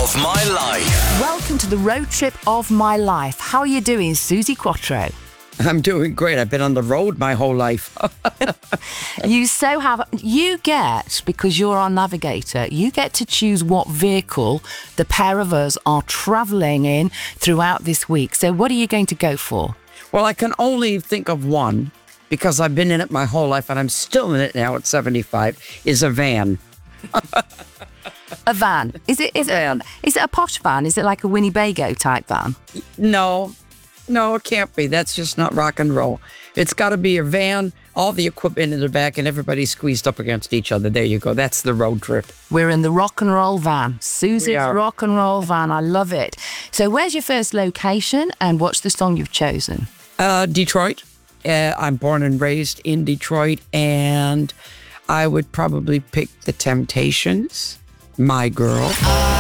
of my life. Welcome to the road trip of my life. How are you doing, Susie Quattro? I'm doing great. I've been on the road my whole life. You get, because you're our navigator, you get to choose what vehicle the pair of us are travelling in throughout this week. So what are you going to go for? Well, I can only think of one because I've been in it my whole life and I'm still in it now at 75, is a van. A van. Is it a posh van? Is it like a Winnebago type van? No, it can't be. That's just not rock and roll. It's got to be a van, all the equipment in the back, and everybody squeezed up against each other. There you go. That's the road trip. We're in the rock and roll van. Susie's rock and roll van. I love it. So where's your first location and what's the song you've chosen? Detroit. I'm born and raised in Detroit, and I would probably pick The Temptations, My Girl.